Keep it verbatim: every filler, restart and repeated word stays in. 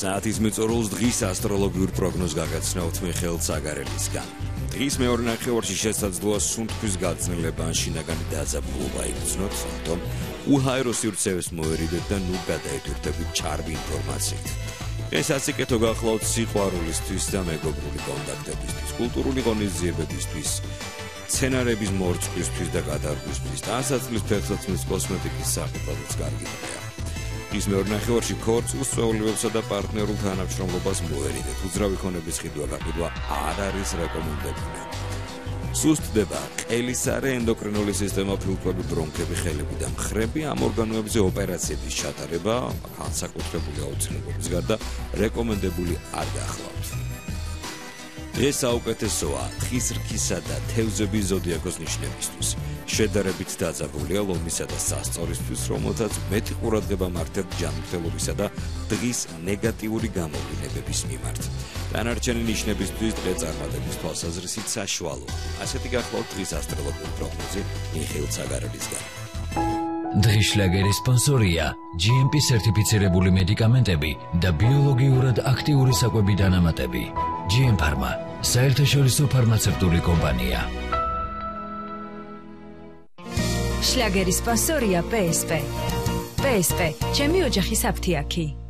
საათის მიწურულს დღის ასტროლოგიურ პროგნოზს გაგაცნობთ მიხეილ ცაგარელისგან. დღის მეორე ნახევარში შესაძლოა სუნთქვის გაწნილება ან შინაგანი დაძაბულობა იგრძნოთ, თუმცა უჰაერო სივრცეებს მოერიდეთ და ნუ გადაეტვირთებით ჩარბი ინფორმაციით. ეს ასიკეთო გახლავთ სიყვარულისთვის და მეგობრული კონტაქტებისთვის, კულტურული ღონისძიებებისთვის, სცენარების მორწყვისთვის და გადარგვისთვის და ასაცლის ფეხსაცმლის კოსმეტიკის საყიდადაც კარგი დღეა. ის მეორე ნახევარში ქორწილს, წვეულებებსა და პარტნიორულ თანამშრომლობას მოერიდეთ. უძრავი ხონების ყიდვა გაყიდვა არ არის რეკომენდებული. სუსტდება ყელისარე, ენდოკრინული სისტემა, ფილტვები, ბრონქები, ხელები და მხრები. ამ ორგანოებზე ოპერაციების ჩატარება განსაკუთრებული აუცილებლობის გარდა რეკომენდებული არ გახლავთ. ეს საუკეთესოა თხის რქისა და თევზების ზოდიაქოს ნიშნებისთვის. შედარებით დაძაბულია ლომისა და სასწორისთვის, რომელთაც მეტი ყურადღება მართავთ ჯანმრთელობისა და დღის ნეგატიური გამოვლინებების მიმართ. დანარჩენი ნიშნებისთვის დღე წარმატების თვალსაზრისით საშუალო. ასეთი გახლავთ დღის ასტროლოგიური პროგნოზი მიხეილ ცაგარელისგან. დღის შლაგერის სპონსორია ჯი ემ პი სერტიფიცირებული მედიკამენტები და ბიოლოგიურად აქტიური საკვები დანამატები. ჯი ემ ფარმა, საერთაშორისო ფარმაცევტული კომპანია. შლაგერის სპონსორია პე ეს პე. პე ეს პე, ჩემი ოჯახის აფთიაქი.